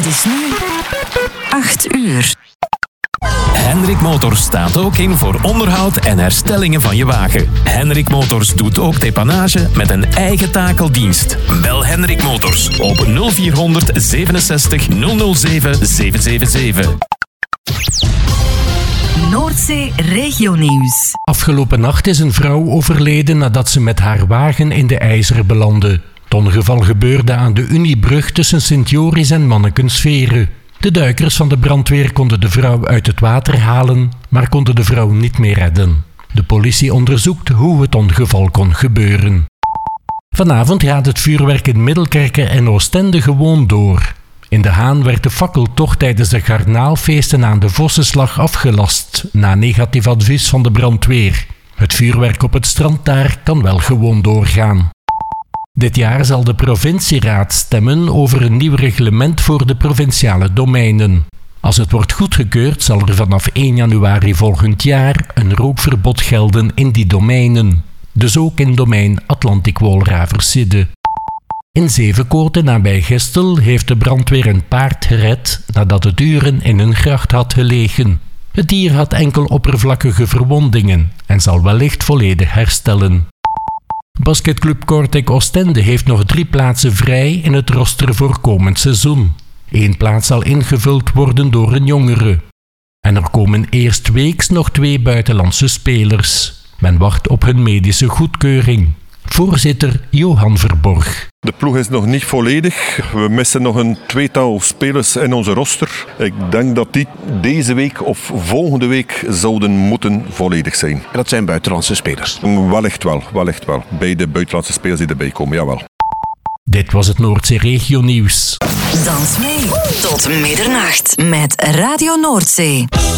Het is nu 8 uur. Hendrik Motors staat ook in voor onderhoud en herstellingen van je wagen. Hendrik Motors doet ook depannage met een eigen takeldienst. Bel Hendrik Motors op 0400 67 007 777. Noordzee Regionieuws. Afgelopen nacht is een vrouw overleden nadat ze met haar wagen in de IJzer belandde. Het ongeval gebeurde aan de Uniebrug tussen Sint-Joris en Mannekensveren. De duikers van de brandweer konden de vrouw uit het water halen, maar konden de vrouw niet meer redden. De politie onderzoekt hoe het ongeval kon gebeuren. Vanavond gaat het vuurwerk in Middelkerke en Oostende gewoon door. In De Haan werd de fakkeltocht tijdens de garnaalfeesten aan de Vossenslag afgelast, na negatief advies van de brandweer. Het vuurwerk op het strand daar kan wel gewoon doorgaan. Dit jaar zal de provincieraad stemmen over een nieuw reglement voor de provinciale domeinen. Als het wordt goedgekeurd zal er vanaf 1 januari volgend jaar een rookverbod gelden in die domeinen. Dus ook in domein Atlantic-Wolraversidde. In Zevenkoten nabij Gestel heeft de brandweer een paard gered nadat het uren in een gracht had gelegen. Het dier had enkel oppervlakkige verwondingen en zal wellicht volledig herstellen. Basketclub Kortrijk Oostende heeft nog 3 plaatsen vrij in het roster voor komend seizoen. 1 plaats zal ingevuld worden door een jongere. En er komen eerstweeks nog 2 buitenlandse spelers. Men wacht op hun medische goedkeuring. Voorzitter Johan Verborg. De ploeg is nog niet volledig. We missen nog een 2-tal spelers in onze roster. Ik denk dat die deze week of volgende week zouden moeten volledig zijn. En dat zijn buitenlandse spelers? Wellicht wel. Bij de buitenlandse spelers die erbij komen, jawel. Dit was het Noordzee Regionieuws. Dans mee tot middernacht met Radio Noordzee.